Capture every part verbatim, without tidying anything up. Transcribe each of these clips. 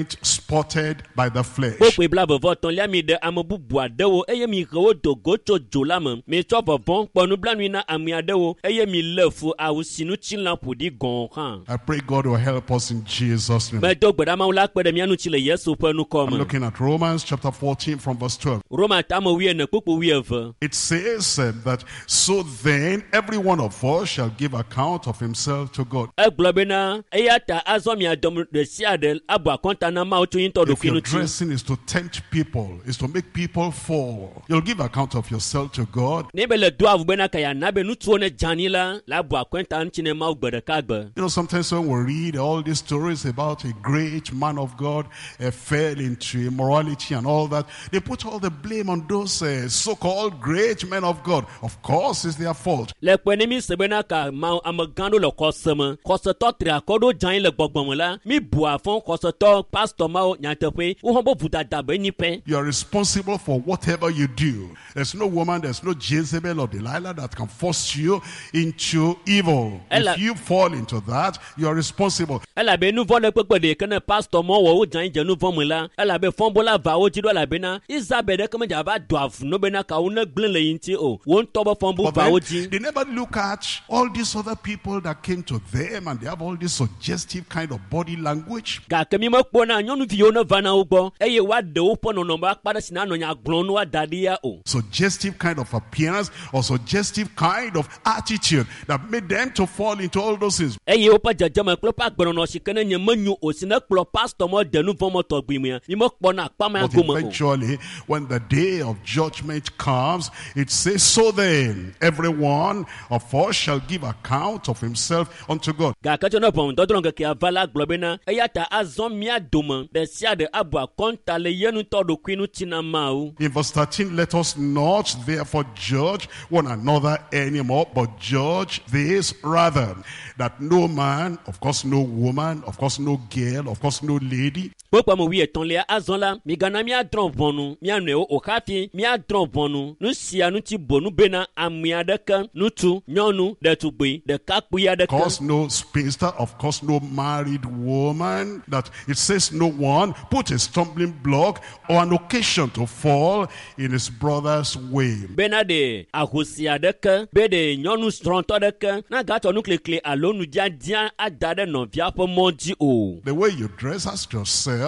spotted by the flesh. Pokwe bla bevɔ tɔnlia mi de ame bubu aɖewo eye mi he wo do go tso dzo la me. Mi tsɔ vɔvɔ kpɔ nublanui na ame aɖewo eye mi lé fu awu si nutsi la ƒoɖi gɔ̃ hã. I pray God will help us in Jesus' name. Medo gbe ɖa Mawu la kpe ɖe mía ŋuti le Yesu ƒe nukɔ I'm me. looking at Romans chapter fourteen from verse twelve. Roma tame wuiene kpukpu wuieve. It says uh, that, so then every one of us shall give account of himself to God. Egblɔ bena eya ta azɔ mia dɔm ɖe sia ɖe abo akɔnta na Mawu tso ŋutɔ If ɖokui your ŋuti. dressing is to tempt people, is to make people fall, you'll give account of yourself to God. Ne be le do avu bena ka ya na be nutsuwo ne dzani la le abo akɔnta ŋuti ne Mawu gbe ɖeka gbe. You know, sometimes when we read all these stories about a great man of God uh, fell into immorality and all that, they put all the blame on those uh, so-called great men of God. Of course, it's their fault. Le kpe ne mi se bena ka Mawu amegã ɖewo le kɔse me, kɔsetɔ tri akɔ ɖo dzani le gbɔgbɔme la, mi bu afɔ kɔsetɔ pastor mawo nyateƒe, wo hã bo vodada be nyi pɛ. You are responsible for whatever you do. There's no woman, there's no Jezebel or Delilah that can force you into evil. Ella- If you fall into that, you are responsible. Elabe nu vɔ le kpekpe ɖeke ne pastor mawo wɔ wo dzani dze nu vɔ me la, elabe fɔmbo la va wo dzi ɖo elabena Isabel ɖeke medza va do avu no bena ka wo ne gblẽ le yi ŋuti o. Wo ŋutɔ be fɔmbo But va wo then, dzi. they never look at all these other people that came to them and they have all this suggestive kind of body language. Gake mi mekpɔ na nyɔnuviwo ne va na wo gbɔ eye woaɖe woƒe nɔnɔme akpa ɖe si na nɔ nya gblɔm no woada ɖi ya o. Suggestive kind of appearance or suggestive kind of attitude that made them to fall into all those things. Eye woƒe dzedzeme kple woƒe agbenɔnɔ si ke ne nye menyo o si ne kplɔ pastor ma de nu vɔ me tɔgbi mea, mi mekpɔ na akpa ma But gome o. eventually, when the day of judgment comes, it says, so then, everyone of us shall give account of himself unto God. Gake tso ne ʋɔnudɔdrɔ̃ ŋkeke ava la gblɔ bena eya ta azɔ mía dome ɖe sia ɖe abo akɔnta le ye ŋutɔ ɖokui ŋuti na Mawu. In verse thirteen, let us not therefore judge one another anymore, but judge this rather, that no man, of course no woman, of course no girl, of course no lady, Kpekpe me wui etɔ̃lia azɔ la, migana míadrɔ̃ ʋɔnu mía nɔewo o hafi míadrɔ̃ ʋɔnu nu sia ŋuti bonu bena ame aɖeke, ŋutsu, nyɔnu, ɖetugbi, ɖekakpui of aɖeke. course no spinster, of course no married woman, that it says no one put a stumbling block or an occasion to fall in his brother's way. Bena ɖe ahosi aɖeke be ɖe nyɔnu srɔ̃tɔ aɖeke na gatsɔ nuklekle alo nudziadzia ada ɖe nɔvia ƒe mɔ dzi o. The way you dress, ask yourself,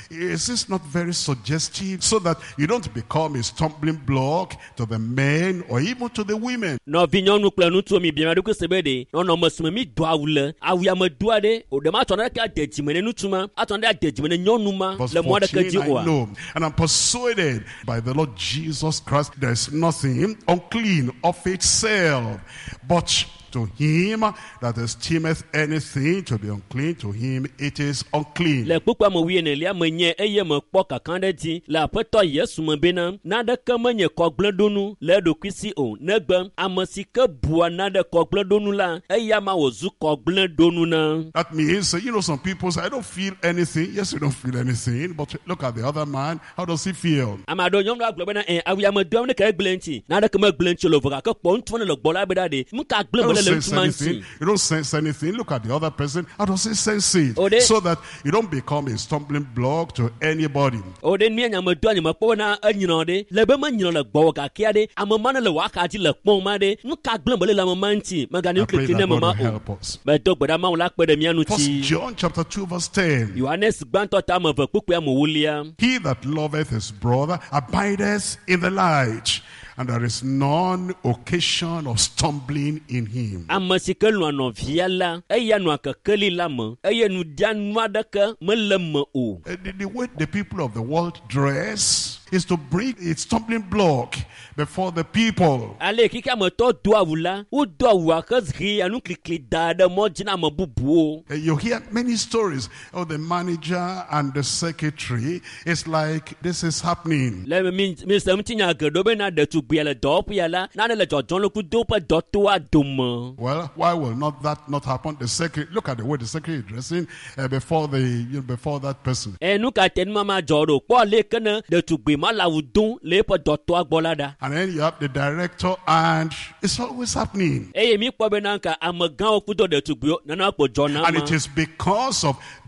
is this not very suggestive so that you don't become a stumbling block to the men or even to the women? Nɔvi nyɔnu kple ŋutsuwo mi biama ɖokui se be ɖe nɔnɔme si me mi do awu le awu ya me doa ɖe o ɖe ma atsɔ ne ɖeke ade dzime ne ŋutsu ma atsɔ ne ade dzime ne nyɔnu ma Verse le mɔ ɖeke fourteen, dzi I oa. know, and I'm persuaded by the Lord Jesus Christ, there is nothing unclean of itself, but to him that esteemeth anything to be unclean, to him it is unclean. Le kpukpea me wuienelia me nye eye mekpɔ kakã ɖe dzi le aƒetɔ Yesu me bena naɖeke menye kɔgblẽɖonu le eɖokui si o, negbe ame si ke bua naɖe kɔgblẽɖonu la eya ma wòzu kɔgblẽɖonu na. That means, you know, some people say, I don't feel anything. Yes, you don't feel anything, but look at the other man. How does he feel? Ame aɖewo nyɔnu agblɔ bena ɛ awu ya me doam ne ka egblẽ ŋuti naɖeke megblẽ ŋuti o le gake kpɔ ŋutsu ne le gbɔ la be ɖa ɖe nu ka gblẽ You be don't le le sense ŋutsu ma anything. ŋuti. You don't sense anything. Look at the other person. How does he sense it? Oh, they- So that you don't become a stumbling block to anybody. O ɖe nua nya me do anya mekpɔ bena enyinɔ ɖe le be menyinɔ le gbɔwɔ gakea ɖe ame ma ne le wɔ axa dzi le kpɔm ma ɖe nu ka gblẽ be le le ame ma ŋuti megane I pray nuklekle ne that ame God ma will o. help us. Medo gbe ɖa Mawu la kpe ɖe mía First ŋuti. John chapter two verse ten. Yohanes gbãtɔ ta ame eve kpukpea me wulia. He that loveth his brother abideth in the light, and there is none occasion of stumbling in him. Ame si ke lɔ̃a nɔvia la eya nɔa kekeli la me eye nuɖianu aɖeke mele me o. Uh, The, the way the people of the world dress is to bring a stumbling block before the people. Ale kike ametɔ do awu la wodo awua hehe anuklekle da ɖe mɔ dzi na ame bubuwo. Uh, You hear many stories of the manager and the secretary. It's like this is happening. Le mi mi se ŋuti nya geɖewo bena ɖetugbia le dɔwɔƒea la nane le dzɔdzɔm le kudo ƒe dɔtoa dome. Well, why will not that not happen? The secretary, look at the way the secretary is dressing uh, before the you know, before that person. E nu ka te nu ma ma dzɔ ɖo kpɔ le ke ne ɖetugbi ma le awu dom le eƒe dɔtoa gbɔ la ɖa. And then you have the director, and it's always happening. Eye mi kpɔ bena nka amegãwo kudo ɖetugbiwo nana kpo dzɔ na And ma. it is because of